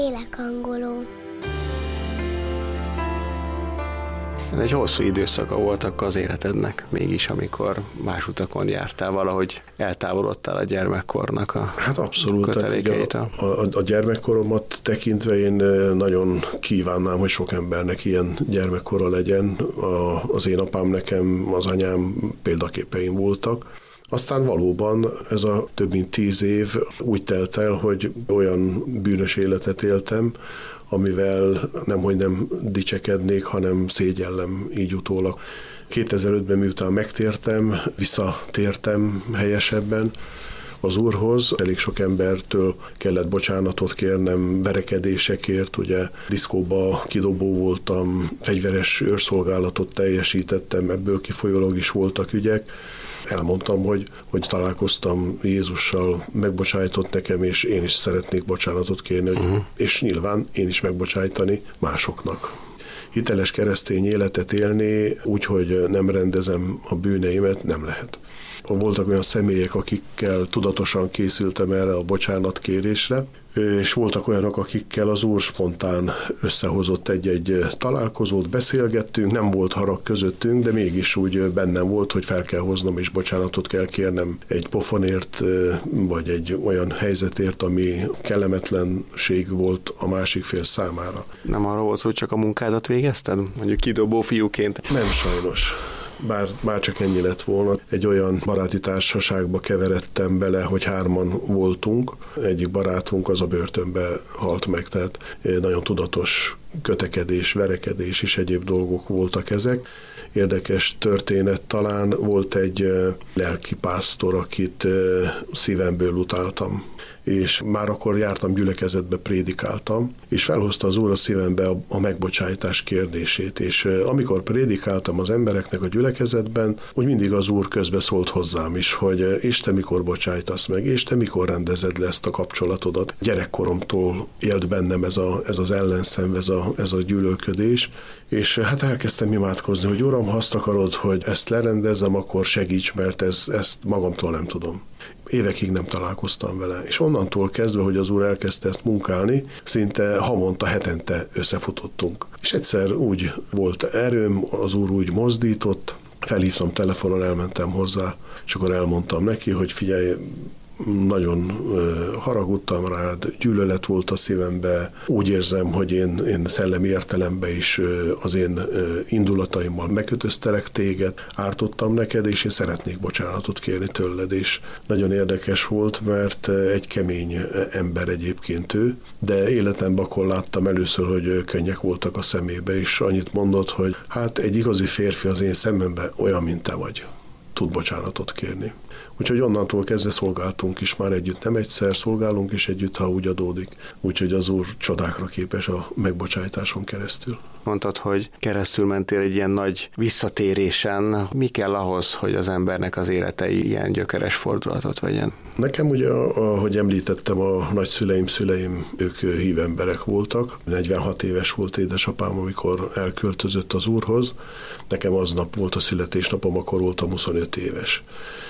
Élek angolul. Egy hosszú időszaka voltak az életednek, mégis amikor más utakon jártál, valahogy eltávolodtál a gyermekkornak a abszolút, kötelékeitől. A gyermekkoromat tekintve én nagyon kívánnám, hogy sok embernek ilyen gyermekkora legyen. Az én apám nekem, az anyám példaképeim voltak. Aztán valóban ez a több mint 10 év úgy telt el, hogy olyan bűnös életet éltem, amivel nemhogy nem dicsekednék, hanem szégyellem így utólag. 2005-ben miután megtértem, visszatértem helyesebben az Úrhoz. Elég sok embertől kellett bocsánatot kérnem verekedésekért, ugye diszkóba kidobó voltam, fegyveres őrszolgálatot teljesítettem, ebből kifolyólag is voltak ügyek. Elmondtam, hogy találkoztam Jézussal, megbocsájtott nekem, és én is szeretnék bocsánatot kérni, és nyilván én is megbocsájtani másoknak. Hiteles keresztény életet élni, úgyhogy nem rendezem a bűneimet, nem lehet. Voltak olyan személyek, akikkel tudatosan készültem erre a bocsánatkérésre, és voltak olyanok, akikkel az Úr spontán összehozott egy találkozót, beszélgettünk, nem volt harag közöttünk, de mégis úgy bennem volt, hogy fel kell hoznom és bocsánatot kell kérnem egy pofonért, vagy egy olyan helyzetért, ami kellemetlenség volt a másik fél számára. Nem arra volt, hogy csak a munkádat végezted? Mondjuk kidobó fiúként? Nem sajnos. Bár csak ennyi lett volna. Egy olyan baráti társaságba keveredtem bele, hogy 3-an voltunk. Egyik barátunk az a börtönbe halt meg, tehát nagyon tudatos kötekedés, verekedés és egyéb dolgok voltak ezek. Érdekes történet talán volt egy lelkipásztor, akit szívemből utáltam. És már akkor jártam gyülekezetbe, prédikáltam, és felhozta az Úr a szívembe a megbocsájtás kérdését, és amikor prédikáltam az embereknek a gyülekezetben, úgy mindig az Úr közbe szólt hozzám is, hogy és te mikor bocsájtasz meg, és te mikor rendezed le ezt a kapcsolatodat. Gyerekkoromtól élt bennem ez az ellenszenv, ez a gyűlölködés, és hát elkezdtem imádkozni, hogy Uram, ha azt akarod, hogy ezt lerendezzem, akkor segíts, mert ezt magamtól nem tudom. Évekig nem találkoztam vele, és onnantól kezdve, hogy az Úr elkezdte ezt munkálni, szinte havonta, hetente összefutottunk. És egyszer úgy volt erőm, az Úr úgy mozdított, felhívtam telefonon, elmentem hozzá, és akkor elmondtam neki, hogy figyelj, nagyon haragudtam rád, gyűlölet volt a szívembe, úgy érzem, hogy én szellemi értelemben is az én indulataimmal megkötöztelek téged, ártottam neked, és én szeretnék bocsánatot kérni tőled, és nagyon érdekes volt, mert egy kemény ember egyébként ő, de életemben akkor láttam először, hogy könnyek voltak a szemébe, és annyit mondott, hogy hát egy igazi férfi az én szememben olyan, mint te vagy, tud bocsánatot kérni. Úgyhogy onnantól kezdve szolgáltunk is már együtt, nem egyszer szolgálunk is együtt, ha úgy adódik. Úgyhogy az Úr csodákra képes a megbocsájtáson keresztül. Mondtad, hogy keresztül mentél egy ilyen nagy visszatérésen. Mi kell ahhoz, hogy az embernek az élete ilyen gyökeres fordulatot vegyen? Nekem ugye, ahogy említettem, a szüleim, ők hívemberek voltak. 46 éves volt édesapám, amikor elköltözött az Úrhoz. Nekem aznap volt a születésnapom, akkor voltam 25 éves.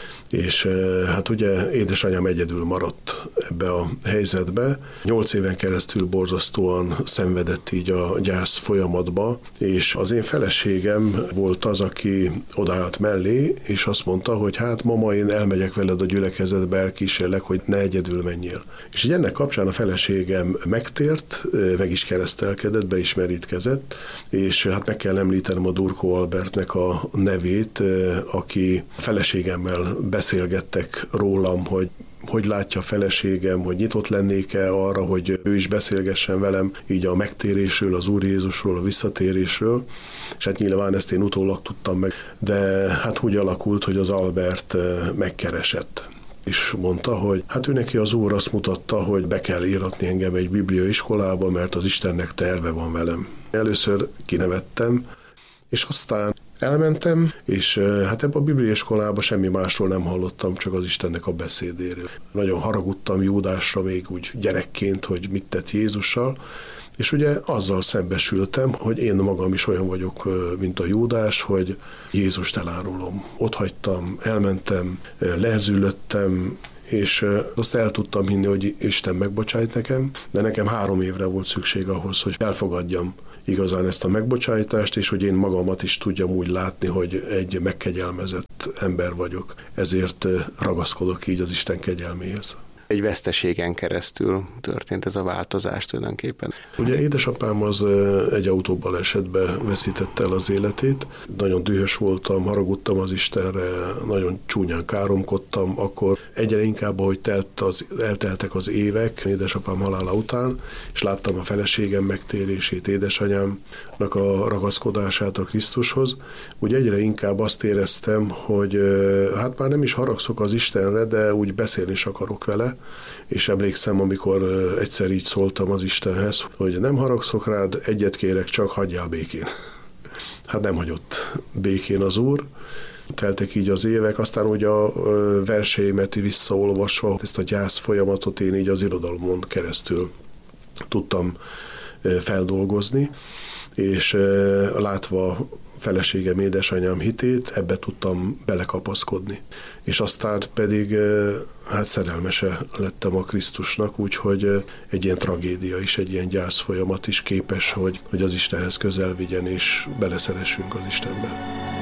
És hát ugye édesanyám egyedül maradt ebbe a helyzetbe. 8 éven keresztül borzasztóan szenvedett így a gyász folyamatba, és az én feleségem volt az, aki odaállt mellé, és azt mondta, hogy hát mama, én elmegyek veled a gyülekezetbe, elkísérlek, hogy ne egyedül menjél. És így ennek kapcsán a feleségem megtért, meg is keresztelkedett, beismerítkezett, és hát meg kell említenem a Durkó Albertnek a nevét, aki feleségemmel beszélgettek rólam, hogy látja a feleségem, hogy nyitott lennék-e arra, hogy ő is beszélgessen velem így a megtérésről, az Úr Jézusról, a visszatérésről, és hát nyilván ezt én utólag tudtam meg, de hát úgy alakult, hogy az Albert megkeresett. És mondta, hogy hát ő neki az Úr azt mutatta, hogy be kell íratni engem egy bibliaiskolába, mert az Istennek terve van velem. Először kinevettem, és aztán elmentem, és hát ebben a bibliaiskolába semmi másról nem hallottam, csak az Istennek a beszédéről. Nagyon haragudtam Júdásra még úgy gyerekként, hogy mit tett Jézussal, És ugye azzal szembesültem, hogy én magam is olyan vagyok, mint a Júdás, hogy Jézust elárulom. Ott hagytam, elmentem, leherzülöttem, és azt el tudtam hinni, hogy Isten megbocsájt nekem, de nekem 3 évre volt szükség ahhoz, hogy elfogadjam igazán ezt a megbocsájtást, és hogy én magamat is tudjam úgy látni, hogy egy megkegyelmezett ember vagyok. Ezért ragaszkodok így az Isten kegyelméhez. Egy veszteségen keresztül történt ez a változás tulajdonképpen. Ugye édesapám az egy autóbalesetbe veszítette el az életét. Nagyon dühös voltam, haragudtam az Istenre, nagyon csúnyán káromkodtam. Akkor egyre inkább, ahogy elteltek az évek édesapám halála után, és láttam a feleségem megtérését, édesanyámnak a ragaszkodását a Krisztushoz, úgy egyre inkább azt éreztem, hogy hát már nem is haragszok az Istenre, de úgy beszélni is akarok vele. És emlékszem, amikor egyszer így szóltam az Istenhez, hogy nem haragszok rád, egyet kérek, csak hagyjál békén. Hát nem hagyott békén az Úr. Teltek így az évek, aztán ugye a verseimet visszaolvasva, ezt a gyász folyamatot én így az irodalmon keresztül tudtam feldolgozni, és látva feleségem, édesanyám hitét, ebbe tudtam belekapaszkodni. És aztán pedig hát szerelmese lettem a Krisztusnak, úgyhogy egy ilyen tragédia is, egy ilyen gyász folyamat is képes, hogy az Istenhez közel vigyen, és beleszeressünk az Istenbe.